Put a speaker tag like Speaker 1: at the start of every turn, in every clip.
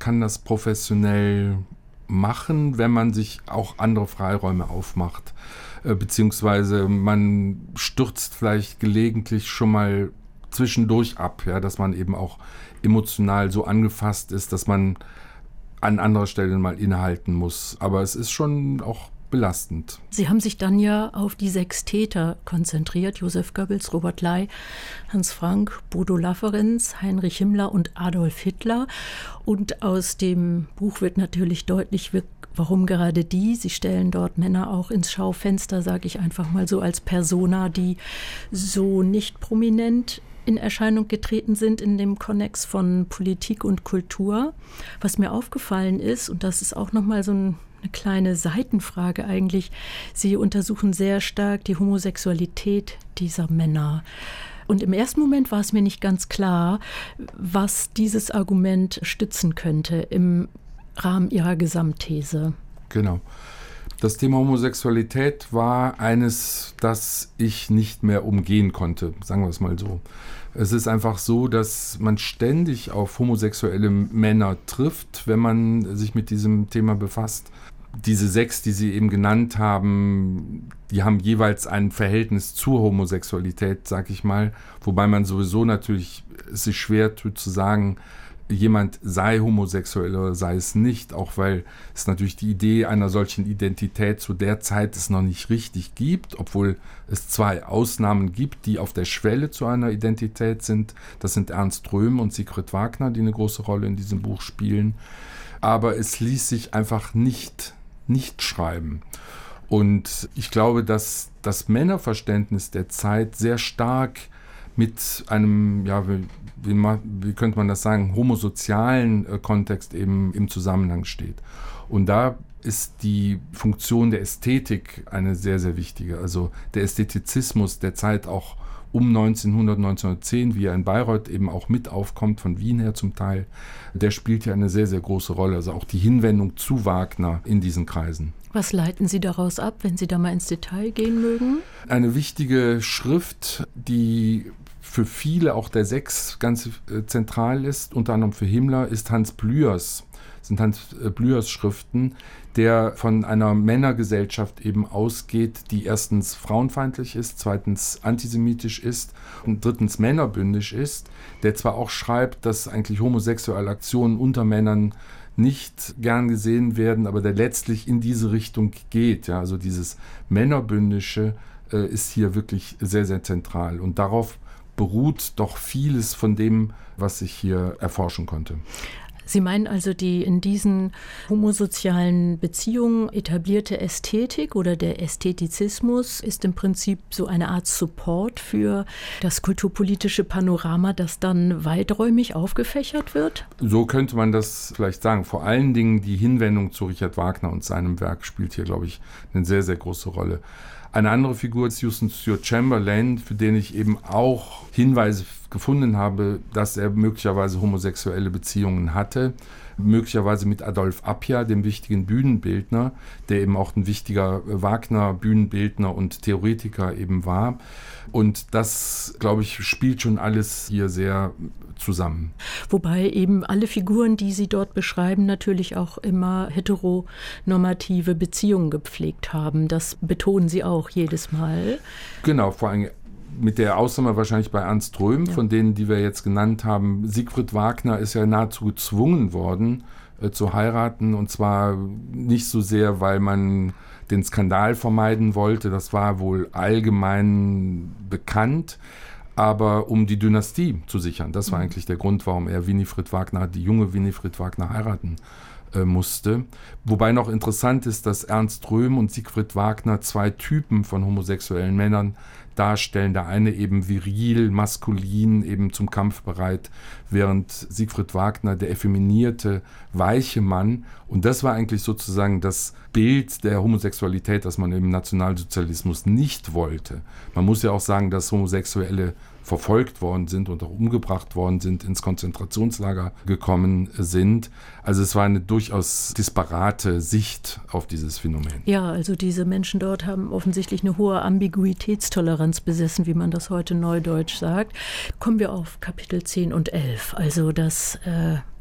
Speaker 1: kann das professionell machen, wenn man sich auch andere Freiräume aufmacht. Beziehungsweise man stürzt vielleicht gelegentlich schon mal zwischendurch ab, ja, dass man eben auch emotional so angefasst ist, dass man an anderer Stelle mal innehalten muss. Aber es ist schon auch belastend.
Speaker 2: Sie haben sich dann ja auf die 6 Täter konzentriert: Joseph Goebbels, Robert Ley, Hans Frank, Bodo Lafferenz, Heinrich Himmler und Adolf Hitler. Und aus dem Buch wird natürlich deutlich, warum gerade die. Sie stellen dort Männer auch ins Schaufenster, sage ich einfach mal so, als Persona, die so nicht prominent in Erscheinung getreten sind in dem Konnex von Politik und Kultur. Was mir aufgefallen ist, und das ist auch nochmal so eine kleine Seitenfrage eigentlich, Sie untersuchen sehr stark die Homosexualität dieser Männer. Und im ersten Moment war es mir nicht ganz klar, was dieses Argument stützen könnte im Rahmen Ihrer Gesamtthese.
Speaker 1: Genau. Das Thema Homosexualität war eines, das ich nicht mehr umgehen konnte, sagen wir es mal so. Es ist einfach so, dass man ständig auf homosexuelle Männer trifft, wenn man sich mit diesem Thema befasst. Diese 6, die Sie eben genannt haben, die haben jeweils ein Verhältnis zur Homosexualität, sag ich mal. Wobei man sowieso natürlich es sich schwer tut zu sagen, jemand sei homosexuell oder sei es nicht, auch weil es natürlich die Idee einer solchen Identität zu der Zeit es noch nicht richtig gibt, obwohl es 2 Ausnahmen gibt, die auf der Schwelle zu einer Identität sind. Das sind Ernst Röhm und Sigrid Wagner, die eine große Rolle in diesem Buch spielen. Aber es ließ sich einfach nicht schreiben. Und ich glaube, dass das Männerverständnis der Zeit sehr stark mit einem, ja, wie könnte man das sagen, homosozialen Kontext eben im Zusammenhang steht. Und da ist die Funktion der Ästhetik eine sehr, sehr wichtige. Also der Ästhetizismus der Zeit auch um 1900, 1910, wie er in Bayreuth eben auch mit aufkommt, von Wien her zum Teil, der spielt ja eine sehr, sehr große Rolle. Also auch die Hinwendung zu Wagner in diesen Kreisen.
Speaker 2: Was leiten Sie daraus ab, wenn Sie da mal ins Detail gehen mögen?
Speaker 1: Eine wichtige Schrift, die für viele, auch der 6, ganz zentral ist, unter anderem für Himmler, ist Hans Blühers Schriften, der von einer Männergesellschaft eben ausgeht, die erstens frauenfeindlich ist, zweitens antisemitisch ist und drittens männerbündisch ist, der zwar auch schreibt, dass eigentlich homosexuelle Aktionen unter Männern nicht gern gesehen werden, aber der letztlich in diese Richtung geht. Ja, also dieses Männerbündische ist hier wirklich sehr, sehr zentral. Und darauf beruht doch vieles von dem, was ich hier erforschen konnte.
Speaker 2: Sie meinen also, die in diesen homosozialen Beziehungen etablierte Ästhetik oder der Ästhetizismus ist im Prinzip so eine Art Support für das kulturpolitische Panorama, das dann weiträumig aufgefächert wird? So
Speaker 1: könnte man das vielleicht sagen. Vor allen Dingen die Hinwendung zu Richard Wagner und seinem Werk spielt hier, glaube ich, eine sehr, sehr große Rolle. Eine andere Figur ist Houston Stewart Chamberlain, für den ich eben auch Hinweise gefunden habe, dass er möglicherweise homosexuelle Beziehungen hatte. Möglicherweise mit Adolf Appia, dem wichtigen Bühnenbildner, der eben auch ein wichtiger Wagner-Bühnenbildner und Theoretiker eben war. Und das, glaube ich, spielt schon alles hier sehr zusammen.
Speaker 2: Wobei eben alle Figuren, die Sie dort beschreiben, natürlich auch immer heteronormative Beziehungen gepflegt haben. Das betonen Sie auch jedes Mal.
Speaker 1: Genau, vor allem mit der Ausnahme wahrscheinlich bei Ernst Röhm, von denen, die wir jetzt genannt haben. Siegfried Wagner ist ja nahezu gezwungen worden, zu heiraten. Und zwar nicht so sehr, weil man den Skandal vermeiden wollte. Das war wohl allgemein bekannt. Aber um die Dynastie zu sichern. Das war eigentlich der Grund, warum er die junge Winifred Wagner heiraten musste. Wobei noch interessant ist, dass Ernst Röhm und Siegfried Wagner 2 Typen von homosexuellen Männern darstellen. Der eine eben viril, maskulin, eben zum Kampf bereit, während Siegfried Wagner der effeminierte, weiche Mann. Und das war eigentlich sozusagen das Bild der Homosexualität, das man im Nationalsozialismus nicht wollte. Man muss ja auch sagen, dass Homosexuelle verfolgt worden sind und auch umgebracht worden sind, ins Konzentrationslager gekommen sind. Also es war eine durchaus disparate Sicht auf dieses Phänomen.
Speaker 2: Ja, also diese Menschen dort haben offensichtlich eine hohe Ambiguitätstoleranz besessen, wie man das heute neudeutsch sagt. Kommen wir auf Kapitel 10 und 11, also das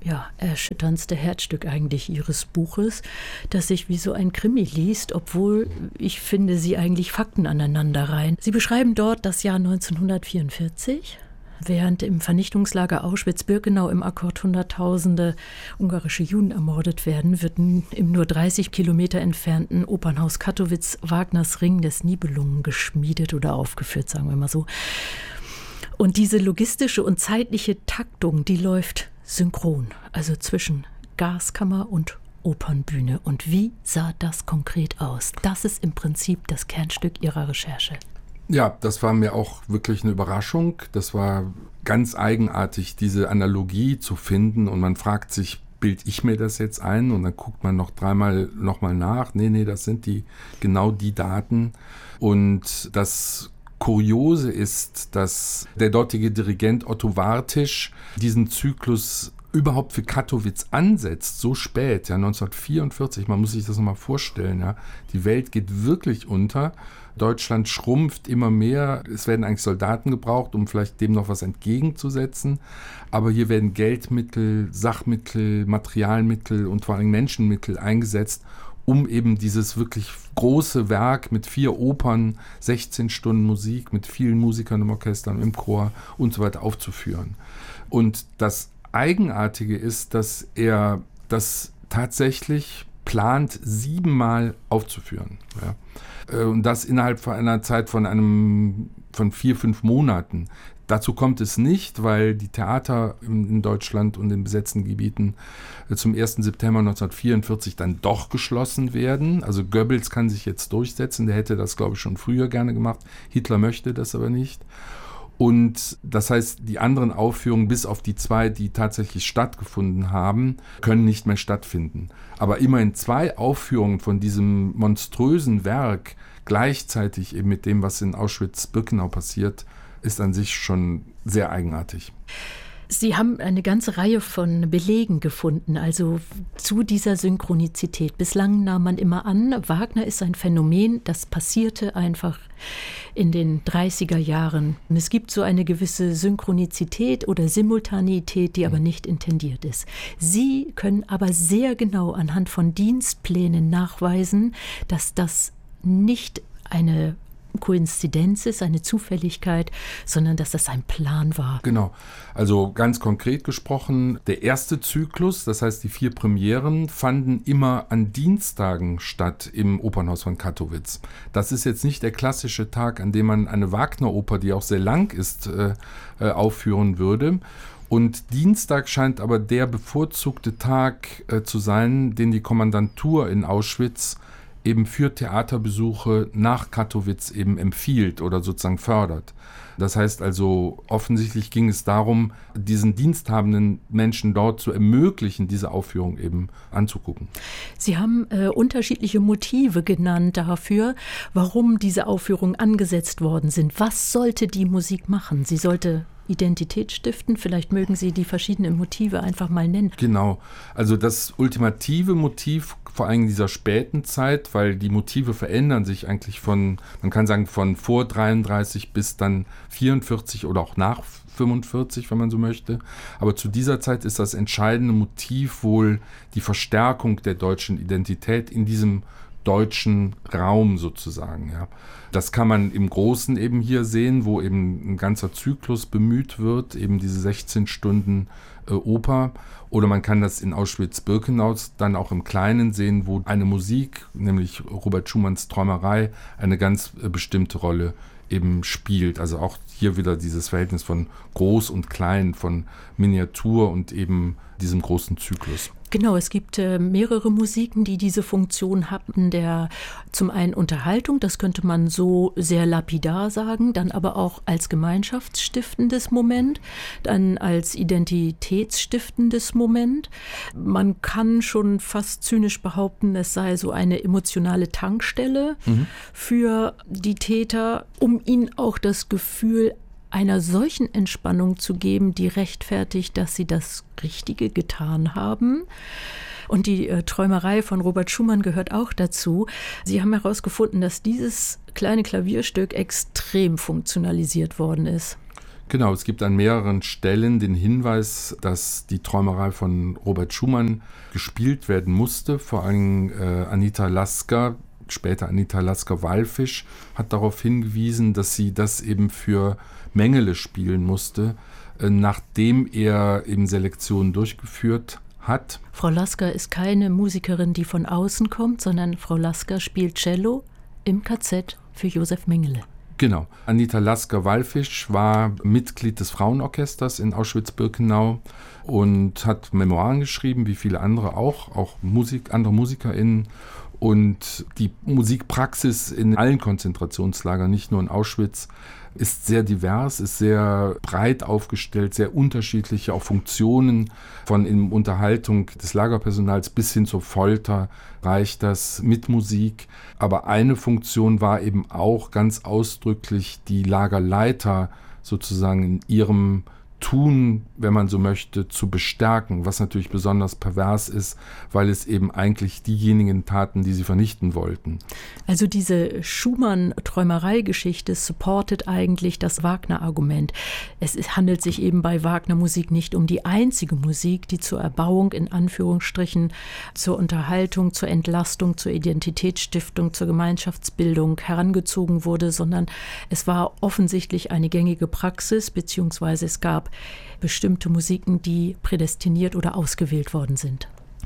Speaker 2: erschütterndste Herzstück eigentlich Ihres Buches, das sich wie so ein Krimi liest, obwohl ich finde, Sie eigentlich Fakten aneinanderreihen. Sie beschreiben dort das Jahr 1944. Während im Vernichtungslager Auschwitz-Birkenau im Akkord Hunderttausende ungarische Juden ermordet werden, wird im nur 30 Kilometer entfernten Opernhaus Kattowitz Wagners Ring des Nibelungen geschmiedet oder aufgeführt, sagen wir mal so. Und diese logistische und zeitliche Taktung, die läuft synchron, also zwischen Gaskammer und Opernbühne. Und wie sah das konkret aus? Das ist im Prinzip das Kernstück Ihrer Recherche.
Speaker 1: Ja, das war mir auch wirklich eine Überraschung. Das war ganz eigenartig, diese Analogie zu finden. Und man fragt sich, bilde ich mir das jetzt ein? Und dann guckt man noch dreimal nochmal nach. Nee, das sind genau die Daten. Und das Kuriose ist, dass der dortige Dirigent Otto Wartisch diesen Zyklus überhaupt für Kattowitz ansetzt, so spät, 1944, man muss sich das nochmal vorstellen, die Welt geht wirklich unter, Deutschland schrumpft immer mehr, es werden eigentlich Soldaten gebraucht, um vielleicht dem noch was entgegenzusetzen, aber hier werden Geldmittel, Sachmittel, Materialmittel und vor allem Menschenmittel eingesetzt, um eben dieses wirklich große Werk mit 4 Opern, 16 Stunden Musik, mit vielen Musikern im Orchester, im Chor und so weiter aufzuführen. Und das Eigenartige ist, dass er das tatsächlich plant, 7-mal aufzuführen. Und das innerhalb einer Zeit von 4-5 Monaten. Dazu kommt es nicht, weil die Theater in Deutschland und in besetzten Gebieten zum 1. September 1944 dann doch geschlossen werden. Also Goebbels kann sich jetzt durchsetzen, der hätte das, glaube ich, schon früher gerne gemacht. Hitler möchte das aber nicht. Und das heißt, die anderen Aufführungen, bis auf die 2, die tatsächlich stattgefunden haben, können nicht mehr stattfinden. Aber immerhin 2 Aufführungen von diesem monströsen Werk gleichzeitig eben mit dem, was in Auschwitz-Birkenau passiert, ist an sich schon sehr eigenartig.
Speaker 2: Sie haben eine ganze Reihe von Belegen gefunden, also zu dieser Synchronizität. Bislang nahm man immer an, Wagner ist ein Phänomen, das passierte einfach in den 30er Jahren. Und es gibt so eine gewisse Synchronizität oder Simultaneität, die aber nicht intendiert ist. Sie können aber sehr genau anhand von Dienstplänen nachweisen, dass das nicht eine Koinzidenz ist, eine Zufälligkeit, sondern dass das ein Plan war.
Speaker 1: Genau. Also ganz konkret gesprochen, der erste Zyklus, das heißt die 4 Premieren, fanden immer an Dienstagen statt im Opernhaus von Kattowitz. Das ist jetzt nicht der klassische Tag, an dem man eine Wagner-Oper, die auch sehr lang ist, aufführen würde. Und Dienstag scheint aber der bevorzugte Tag zu sein, den die Kommandantur in Auschwitz eben für Theaterbesuche nach Kattowitz eben empfiehlt oder sozusagen fördert. Das heißt also, offensichtlich ging es darum, diesen diensthabenden Menschen dort zu ermöglichen, diese Aufführung eben anzugucken.
Speaker 2: Sie haben unterschiedliche Motive genannt dafür, warum diese Aufführungen angesetzt worden sind. Was sollte die Musik machen? Sie sollte Identität stiften? Vielleicht mögen Sie die verschiedenen Motive einfach mal nennen.
Speaker 1: Genau. Also das ultimative Motiv, vor allem in dieser späten Zeit, weil die Motive verändern sich eigentlich man kann sagen, von vor 33 bis dann 44 oder auch nach 45, wenn man so möchte. Aber zu dieser Zeit ist das entscheidende Motiv wohl die Verstärkung der deutschen Identität in diesem deutschen Raum sozusagen. Das kann man im Großen eben hier sehen, wo eben ein ganzer Zyklus bemüht wird, eben diese 16 Stunden Oper. Oder man kann das in Auschwitz-Birkenau dann auch im Kleinen sehen, wo eine Musik, nämlich Robert Schumanns Träumerei, eine ganz bestimmte Rolle eben spielt. Also auch hier wieder dieses Verhältnis von groß und klein, von Miniatur und eben diesem großen Zyklus.
Speaker 2: Genau, es gibt mehrere Musiken, die diese Funktion hatten, der zum einen Unterhaltung, das könnte man so sehr lapidar sagen, dann aber auch als gemeinschaftsstiftendes Moment, dann als identitätsstiftendes Moment. Man kann schon fast zynisch behaupten, es sei so eine emotionale Tankstelle für die Täter, um ihnen auch das Gefühl einer solchen Entspannung zu geben, die rechtfertigt, dass sie das Richtige getan haben. Und die Träumerei von Robert Schumann gehört auch dazu. Sie haben herausgefunden, dass dieses kleine Klavierstück extrem funktionalisiert worden ist.
Speaker 1: Genau, es gibt an mehreren Stellen den Hinweis, dass die Träumerei von Robert Schumann gespielt werden musste. Vor allem Anita Lasker, später Anita Lasker-Wallfisch, hat darauf hingewiesen, dass sie das eben für Mengele spielen musste, nachdem er eben Selektionen durchgeführt hat.
Speaker 2: Frau Lasker ist keine Musikerin, die von außen kommt, sondern Frau Lasker spielt Cello im KZ für Josef Mengele.
Speaker 1: Genau. Anita Lasker-Wallfisch war Mitglied des Frauenorchesters in Auschwitz-Birkenau und hat Memoiren geschrieben, wie viele andere auch andere MusikerInnen. Und die Musikpraxis in allen Konzentrationslagern, nicht nur in Auschwitz, ist sehr divers, ist sehr breit aufgestellt, sehr unterschiedliche auch Funktionen. Von Unterhaltung des Lagerpersonals bis hin zur Folter reicht das mit Musik. Aber eine Funktion war eben auch ganz ausdrücklich die Lagerleiter sozusagen in ihrem Tun, wenn man so möchte, zu bestärken, was natürlich besonders pervers ist, weil es eben eigentlich diejenigen taten, die sie vernichten wollten.
Speaker 2: Also diese Schumann-Träumerei-Geschichte supportet eigentlich das Wagner-Argument. Es handelt sich eben bei Wagner-Musik nicht um die einzige Musik, die zur Erbauung, in Anführungsstrichen, zur Unterhaltung, zur Entlastung, zur Identitätsstiftung, zur Gemeinschaftsbildung herangezogen wurde, sondern es war offensichtlich eine gängige Praxis, beziehungsweise es gab bestimmte Musiken, die prädestiniert oder ausgewählt worden sind.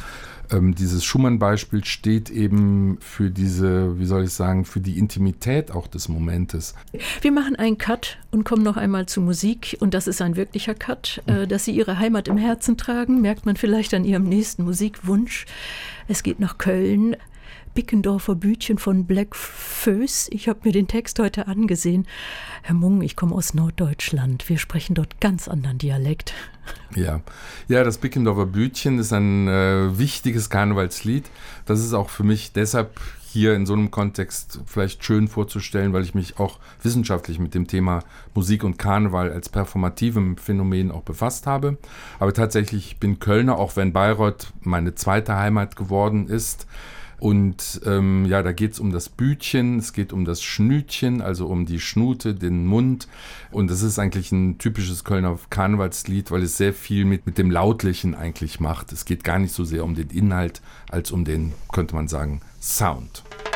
Speaker 1: Dieses Schumann-Beispiel steht eben für diese, für die Intimität auch des Momentes.
Speaker 2: Wir machen einen Cut und kommen noch einmal zur Musik. Und das ist ein wirklicher Cut. Dass Sie Ihre Heimat im Herzen tragen, merkt man vielleicht an Ihrem nächsten Musikwunsch. Es geht nach Köln. Bickendorfer Bütchen von Black Föß. Ich habe mir den Text heute angesehen. Herr Mung, ich komme aus Norddeutschland. Wir sprechen dort ganz anderen Dialekt.
Speaker 1: Ja, das Bickendorfer Bütchen ist ein wichtiges Karnevalslied. Das ist auch für mich deshalb hier in so einem Kontext vielleicht schön vorzustellen, weil ich mich auch wissenschaftlich mit dem Thema Musik und Karneval als performativem Phänomen auch befasst habe. Aber tatsächlich, ich bin Kölner, auch wenn Bayreuth meine zweite Heimat geworden ist. Und da geht es um das Bütchen, es geht um das Schnütchen, also um die Schnute, den Mund. Und das ist eigentlich ein typisches Kölner Karnevalslied, weil es sehr viel mit dem Lautlichen eigentlich macht. Es geht gar nicht so sehr um den Inhalt, als um den, könnte man sagen, Sound.